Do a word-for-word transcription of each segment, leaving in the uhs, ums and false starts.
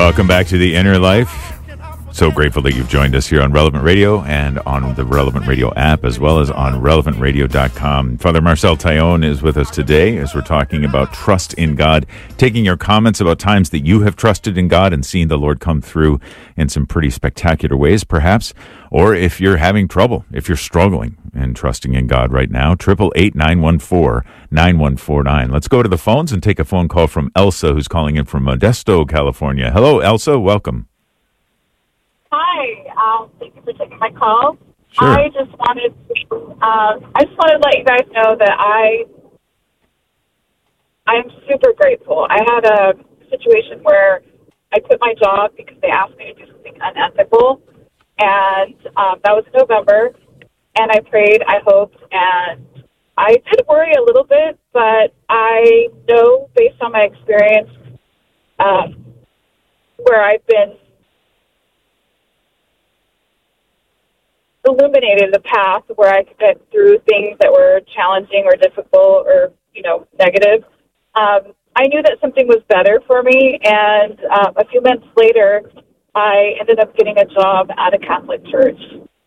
Welcome back to The Inner Life. So grateful that you've joined us here on Relevant Radio and on the Relevant Radio app, as well as on relevant radio dot com. Father Marcel Taillon is with us today as we're talking about trust in God, taking your comments about times that you have trusted in God and seen the Lord come through in some pretty spectacular ways, perhaps, or if you're having trouble, if you're struggling and trusting in God right now. Triple eight nine one four nine one four nine. Let's go to the phones and take a phone call from Elsa, who's calling in from Modesto, California. Hello, Elsa. Welcome. Hi, um, thank you for taking my call. Sure. I just wanted to, uh, I just wanted to let you guys know that I, I'm super grateful. I had a situation where I quit my job because they asked me to do something unethical, and um, that was in November, and I prayed, I hoped, and I did worry a little bit, but I know based on my experience um, where I've been illuminated the path where I could get through things that were challenging or difficult or, you know, negative. Um, I knew that something was better for me, and uh, a few months later, I ended up getting a job at a Catholic church.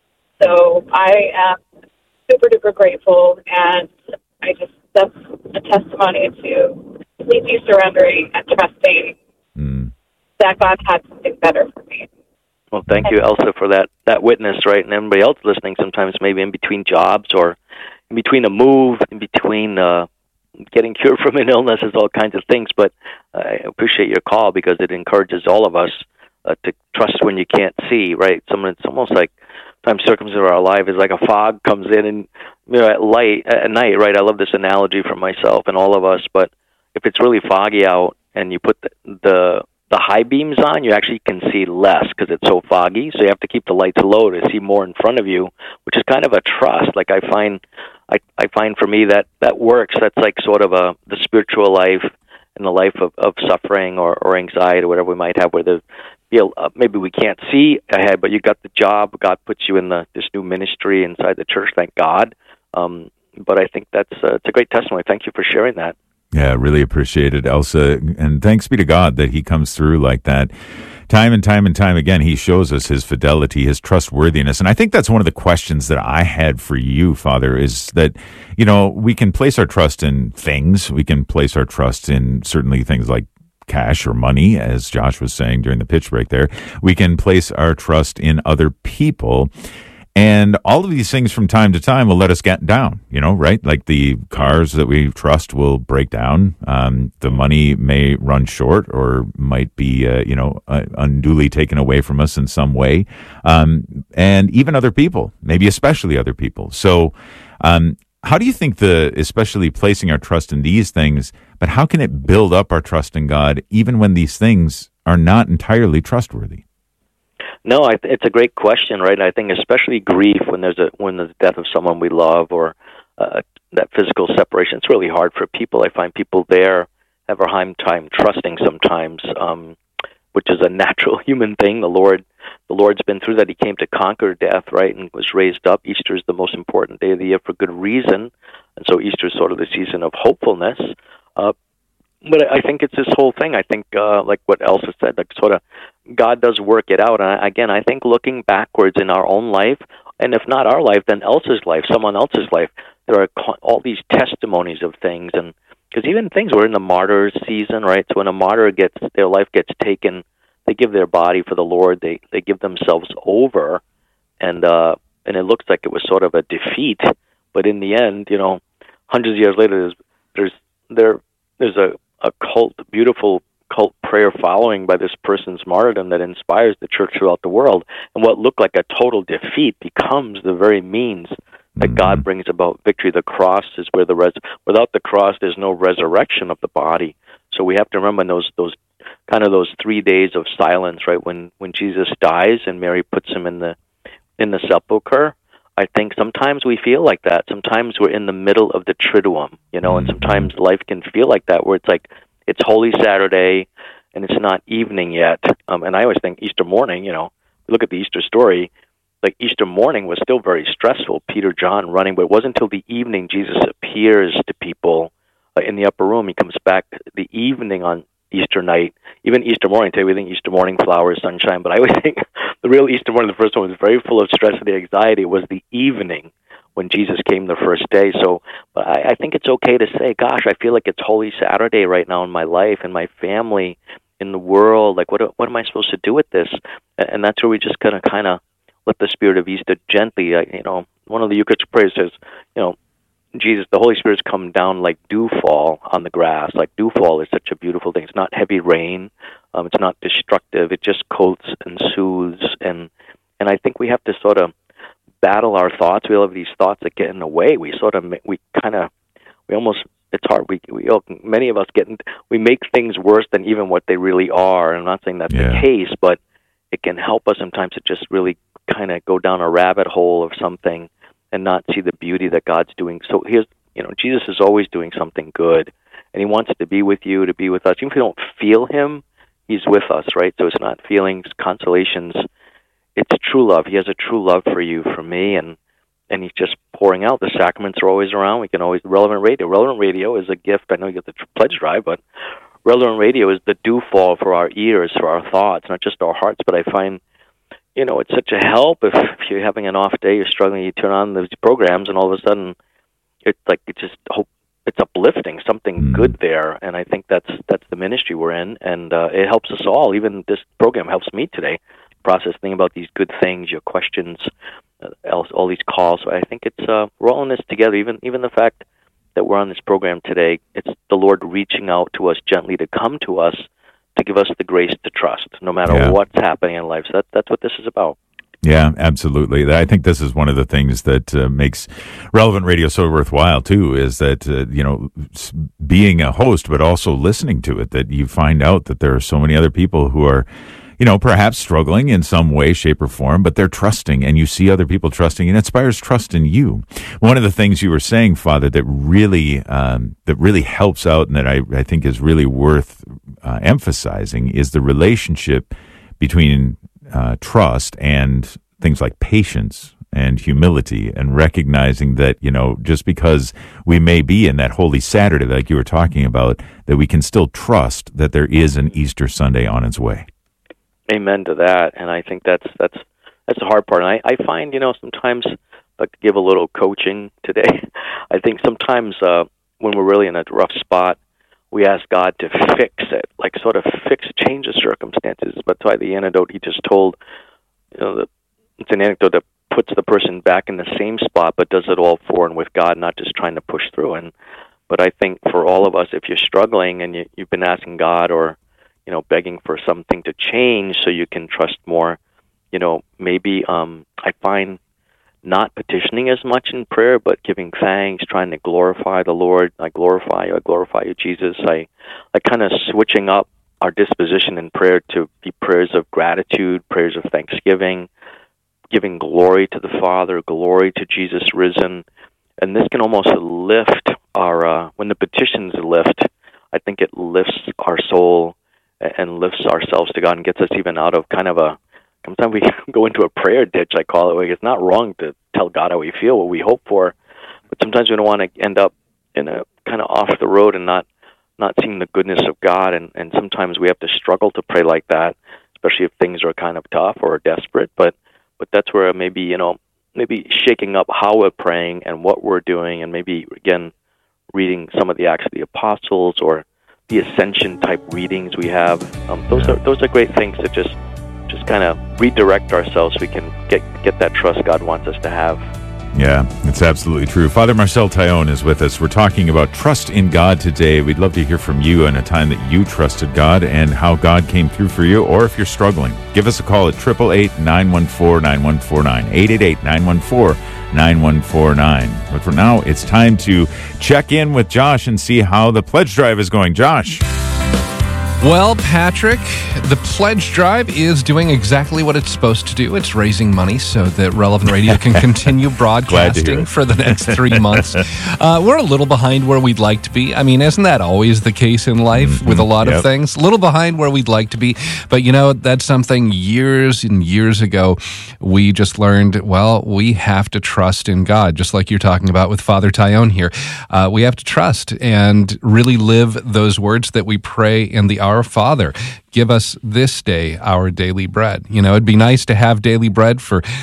So I am super duper grateful, and I just, that's a testimony to completely surrendering and trusting mm. that God had something better for me. Well, thank you, Elsa, for that, that witness, right? And everybody else listening, sometimes maybe in between jobs or in between a move, in between uh, getting cured from an illness, is all kinds of things. But I appreciate your call because it encourages all of us uh, to trust when you can't see, right? Someone, it's almost like sometimes circumstances of our life is like a fog comes in, and you know, at light at night, right? I love this analogy for myself and all of us. But if it's really foggy out and you put the, the the high beams on, you actually can see less because it's so foggy. So you have to keep the lights low to see more in front of you, which is kind of a trust. Like I find, I, I find for me that that works. That's like sort of a the spiritual life and the life of, of suffering or, or anxiety or whatever we might have, where the feel uh, maybe we can't see ahead, but you got the job. God puts you in the this new ministry inside the church. Thank God. Um, but I think that's uh, it's a great testimony. Thank you for sharing that. Yeah, really appreciate it, Elsa. And thanks be to God that he comes through like that. Time and time and time again, he shows us his fidelity, his trustworthiness. And I think that's one of the questions that I had for you, Father, is that, you know, we can place our trust in things. We can place our trust in certainly things like cash or money, as Josh was saying during the pitch break there. We can place our trust in other people. And all of these things from time to time will let us get down, you know, right? Like the cars that we trust will break down. Um, the money may run short or might be, uh, you know, uh, unduly taken away from us in some way. Um, and even other people, maybe especially other people. So um, how do you think the, especially placing our trust in these things, but how can it build up our trust in God even when these things are not entirely trustworthy? No, I th- it's a great question, right? I think especially grief, when there's a when there's the death of someone we love, or uh, that physical separation, it's really hard for people. I find people there have a hard time trusting sometimes, um, which is a natural human thing. The Lord, the Lord's been through that. He came to conquer death, right, and was raised up. Easter is the most important day of the year for good reason, and so Easter is sort of the season of hopefulness. Uh, But I think it's this whole thing. I think, uh, like what Elsa said, like sort of God does work it out. And again, I think looking backwards in our own life, and if not our life, then Elsa's life, someone else's life, there are all these testimonies of things. And because even things, we're in the martyr season, right? So when a martyr gets, their life gets taken, they give their body for the Lord. They they give themselves over, and uh, and it looks like it was sort of a defeat. But in the end, you know, hundreds of years later, there's there's there there's a a cult, beautiful cult prayer following by this person's martyrdom that inspires the church throughout the world. And what looked like a total defeat becomes the very means that mm-hmm. God brings about victory. The cross is where the res- without the cross, there's no resurrection of the body. So we have to remember those those kind of those three days of silence, right? When when Jesus dies and Mary puts him in the in the sepulcher. I think sometimes we feel like that. Sometimes we're in the middle of the Triduum, you know, and sometimes life can feel like that, where it's like it's Holy Saturday and it's not evening yet. Um, and I always think Easter morning, you know, look at the Easter story, like Easter morning was still very stressful. Peter, John running, but it wasn't until the evening Jesus appears to people uh, in the upper room. He comes back the evening on Easter night. even Easter morning, today we think Easter morning, flowers, sunshine, but I always think the real Easter morning, the first one, was very full of stress and anxiety. It was the evening when Jesus came the first day. So but I, I think it's okay to say, gosh, I feel like it's Holy Saturday right now in my life, in my family, in the world. Like, what what am I supposed to do with this? And that's where we just kind of kind of let the Spirit of Easter gently, uh, you know, one of the Eucharistic prayers says, you know, Jesus, the Holy Spirit's come down like dewfall on the grass. Like dewfall is such a beautiful thing. It's not heavy rain. Um, it's not destructive. It just coats and soothes. And and I think we have to sort of battle our thoughts. We all have these thoughts that get in the way. We sort of, we kind of, we almost, it's hard. We, we many of us get, in, we make things worse than even what they really are. I'm not saying that's yeah. the case, but it can help us sometimes to just really kind of go down a rabbit hole of something and not see the beauty that God's doing. So here's, you know, Jesus is always doing something good, and he wants to be with you, to be with us. Even if we don't feel him, he's with us, right? So it's not feelings, consolations. It's true love. He has a true love for you, for me, and and he's just pouring out. The sacraments are always around. We can always, Relevant Radio. Relevant Radio is a gift. I know you get the pledge drive, but Relevant Radio is the dewfall for our ears, for our thoughts, not just our hearts. But I find, you know, it's such a help if, if you're having an off day, you're struggling, you turn on those programs, and all of a sudden, it's like it's just hope it's uplifting, something mm. good there. And I think that's that's the ministry we're in, and uh, it helps us all. Even this program helps me today process, thinking about these good things, your questions, uh, all, all these calls. So I think it's uh, we're all in this together. Even even the fact that we're on this program today, it's the Lord reaching out to us gently to come to us, to give us the grace to trust, no matter yeah. what's happening in life. So that, that's what this is about. Yeah, absolutely. I think this is one of the things that uh, makes Relevant Radio so worthwhile, too, is that, uh, you know, being a host, but also listening to it, that you find out that there are so many other people who are, you know, perhaps struggling in some way, shape, or form, but they're trusting, and you see other people trusting, and it inspires trust in you. One of the things you were saying, Father, that really um, that really helps out, and that I, I think is really worth uh, emphasizing, is the relationship between uh, trust and things like patience and humility, and recognizing that, you know, just because we may be in that Holy Saturday, like you were talking about, that we can still trust that there is an Easter Sunday on its way. Amen to that, and I think that's that's that's the hard part. And I, I find, you know, sometimes, like to give a little coaching today, I think sometimes uh, when we're really in a rough spot, we ask God to fix it, like sort of fix, change the circumstances. But by the anecdote he just told, you know, the, it's an anecdote that puts the person back in the same spot, but does it all for and with God, not just trying to push through. And but I think for all of us, if you're struggling and you, you've been asking God, or you know, begging for something to change so you can trust more, you know, maybe um, I find not petitioning as much in prayer, but giving thanks, trying to glorify the Lord. I glorify you, I glorify you, Jesus. I, I kind of switching up our disposition in prayer to be prayers of gratitude, prayers of thanksgiving, giving glory to the Father, glory to Jesus risen. And this can almost lift our, uh, when the petitions lift, I think it lifts our soul and lifts ourselves to God and gets us even out of kind of a, sometimes we go into a prayer ditch, I call it. Like, it's not wrong to tell God how we feel, what we hope for, but sometimes we don't want to end up in a kind of off the road and not not seeing the goodness of God, and, and sometimes we have to struggle to pray like that, especially if things are kind of tough or desperate, but but that's where maybe, you know, maybe shaking up how we're praying and what we're doing, and maybe, again, reading some of the Acts of the Apostles or the Ascension type readings we have. Um, those are those are great things to just just kind of redirect ourselves so we can get get that trust God wants us to have. Yeah, it's absolutely true. Father Marcel Taillon is with us. We're talking about trust in God today. We'd love to hear from you in a time that you trusted God and how God came through for you, or if you're struggling. Give us a call at eight eight eight, nine one four, nine one four nine, eight eight eight, nine one four, nine one four nine. But for now, it's time to check in with Josh and see how the pledge drive is going. Josh. Well, Patrick, the pledge drive is doing exactly what it's supposed to do. It's raising money so that Relevant Radio can continue broadcasting for the next three months. Uh, we're a little behind where we'd like to be. I mean, isn't that always the case in life mm-hmm. with a lot yep. of things? A little behind where we'd like to be. But, you know, that's something years and years ago we just learned, well, we have to trust in God, just like you're talking about with Father Taillon here. Uh, we have to trust and really live those words that we pray in the Our Father, give us this day our daily bread. You know, it'd be nice to have daily bread for